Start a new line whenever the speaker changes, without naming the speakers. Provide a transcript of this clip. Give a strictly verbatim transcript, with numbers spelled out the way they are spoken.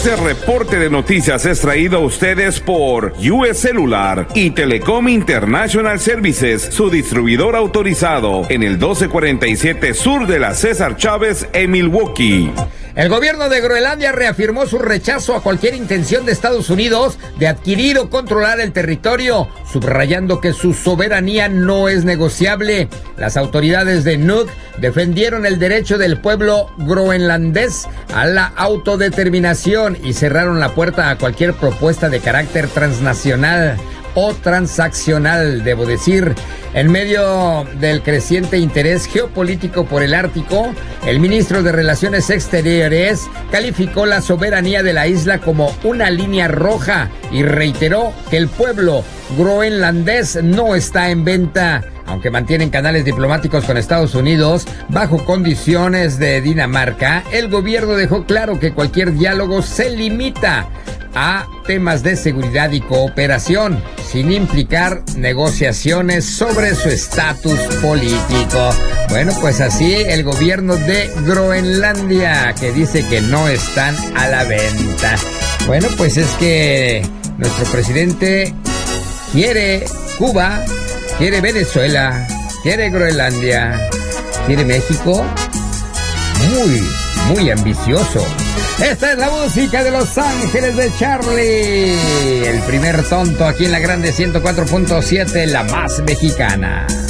Este reporte de noticias es traído a ustedes por U S Cellular y Telecom International Services, su distribuidor autorizado en el doce cuarenta y siete Sur de la César Chávez en Milwaukee.
El gobierno de Groenlandia reafirmó su rechazo a cualquier intención de Estados Unidos de adquirir o controlar el territorio, subrayando que su soberanía no es negociable. Las autoridades de Nuuk defendieron el derecho del pueblo groenlandés a la autodeterminación y cerraron la puerta a cualquier propuesta de carácter transnacional o transaccional, debo decir. En medio del creciente interés geopolítico por el Ártico, el ministro de Relaciones Exteriores calificó la soberanía de la isla como una línea roja y reiteró que el pueblo groenlandés no está en venta. Aunque mantienen canales diplomáticos con Estados Unidos bajo condiciones de Dinamarca, el gobierno dejó claro que cualquier diálogo se limita a temas de seguridad y cooperación, sin implicar negociaciones sobre su estatus político. Bueno, pues así el gobierno de Groenlandia, que dice que no están a la venta. Bueno, pues es que nuestro presidente quiere Cuba, quiere Venezuela, quiere Groenlandia, quiere México. Muy, muy ambicioso. Esta es la música de Los Ángeles de Charlie, el primer tonto aquí en la grande ciento cuatro punto siete, la más mexicana.